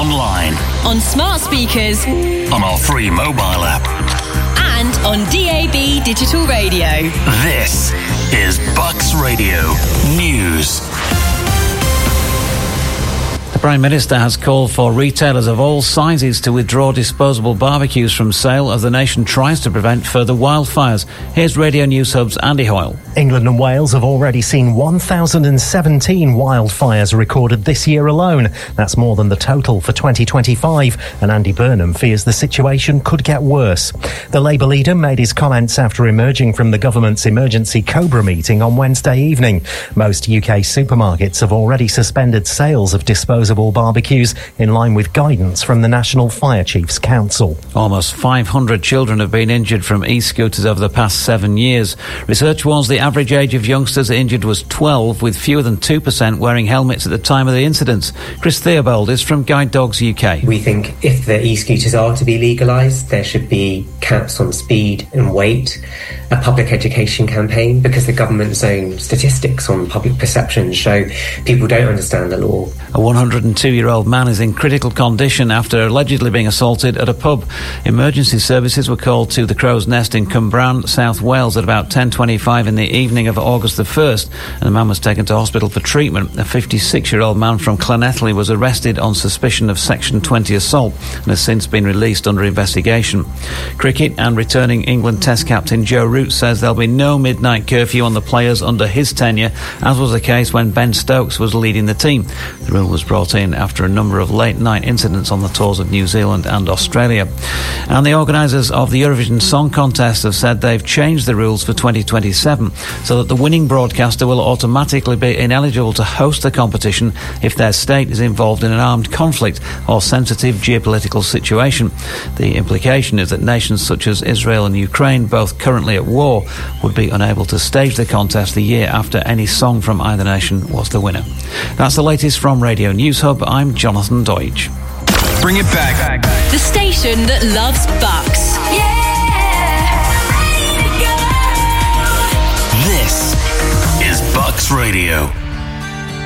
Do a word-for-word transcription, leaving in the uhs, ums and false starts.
online, on smart speakers, on our free mobile app, and on D A B digital radio. This is Bucks Radio News. The Prime Minister has called for retailers of all sizes to withdraw disposable barbecues from sale as the nation tries to prevent further wildfires. Here's Radio News Hub's Andy Hoyle. England and Wales have already seen one thousand seventeen wildfires recorded this year alone. That's more than the total for twenty twenty-five, and Andy Burnham fears the situation could get worse. The Labour leader made his comments after emerging from the government's emergency Cobra meeting on Wednesday evening. Most U K supermarkets have already suspended sales of disposable barbecues in line with guidance from the National Fire Chiefs Council. Almost five hundred children have been injured from e-scooters over the past seven years. Research warns the average age of youngsters injured was twelve, with fewer than two percent wearing helmets at the time of the incidents. Chris Theobald is from Guide Dogs U K. We think if the e-scooters are to be legalised, there should be caps on speed and weight, a public education campaign, because the government's own statistics on public perception show people don't understand the law. A one hundred two-year-old man is in critical condition after allegedly being assaulted at a pub. Emergency services were called to the Crow's Nest in Cwmbran, South Wales, at about ten twenty-five in the evening of August the first, and the man was taken to hospital for treatment. A fifty-six-year-old man from Llanelli was arrested on suspicion of Section twenty assault and has since been released under investigation. Cricket and returning England Test captain Joe Root says there'll be no midnight curfew on the players under his tenure, as was the case when Ben Stokes was leading the team. The rule was brought in after a number of late-night incidents on the tours of New Zealand and Australia. And the organisers of the Eurovision Song Contest have said they've changed the rules for twenty twenty-seven so that the winning broadcaster will automatically be ineligible to host the competition if their state is involved in an armed conflict or sensitive geopolitical situation. The implication is that nations such as Israel and Ukraine, both currently at war, would be unable to stage the contest the year after any song from either nation was the winner. That's the latest from Radio News Hub. I'm Jonathan Deutsch. Bring it back. The station that loves Bucks.